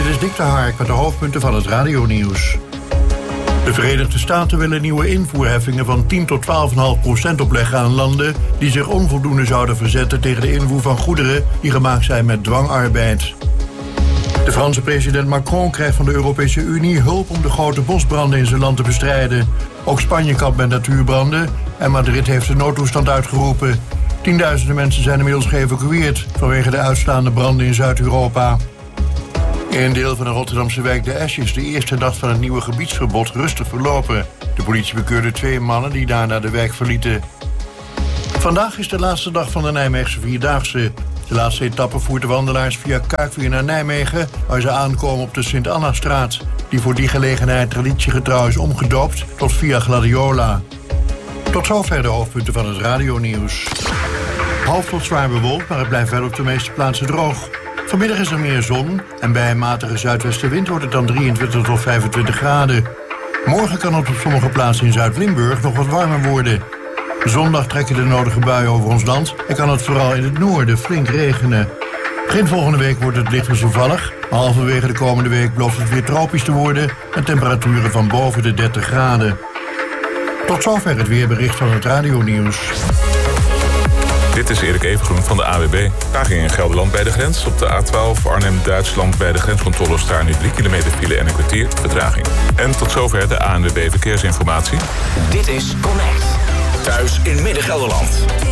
Dit is Dick de Hark met de hoofdpunten van het radionieuws. De Verenigde Staten willen nieuwe invoerheffingen van 10 tot 12,5% opleggen aan landen die zich onvoldoende zouden verzetten tegen de invoer van goederen die gemaakt zijn met dwangarbeid. De Franse president Macron krijgt van de Europese Unie hulp om de grote bosbranden in zijn land te bestrijden. Ook Spanje kampt met natuurbranden en Madrid heeft de noodtoestand uitgeroepen. Tienduizenden mensen zijn inmiddels geëvacueerd vanwege de uitslaande branden in Zuid-Europa. In een deel van de Rotterdamse wijk De Esch is de eerste dag van het nieuwe gebiedsverbod rustig verlopen. De politie bekeurde 2 mannen die daarna de wijk verlieten. Vandaag is de laatste dag van de Nijmeegse Vierdaagse. De laatste etappe voert de wandelaars via Kuikvier naar Nijmegen, waar ze aankomen op de Sint-Anna-straat, die voor die gelegenheid traditiegetrouw is omgedoopt tot Via Gladiola. Tot zover de hoofdpunten van het radionieuws. Half tot zwaar bewolkt, maar het blijft wel op de meeste plaatsen droog. Vanmiddag is er meer zon en bij een matige zuidwestenwind wordt het dan 23 tot 25 graden. Morgen kan het op sommige plaatsen in Zuid-Limburg nog wat warmer worden. Zondag trekken de nodige buien over ons land en kan het vooral in het noorden flink regenen. Begin volgende week wordt het licht wisselvallig, maar halverwege de komende week belooft het weer tropisch te worden met temperaturen van boven de 30 graden. Tot zover het weerbericht van het radionieuws. Dit is Erik Evengroen van de AWB. Vertraging in Gelderland bij de grens. Op de A12 Arnhem-Duitsland bij de grenscontrole staan nu 3 kilometer file en een kwartier vertraging. En tot zover de ANWB Verkeersinformatie. Dit is Connect. Thuis in Midden-Gelderland.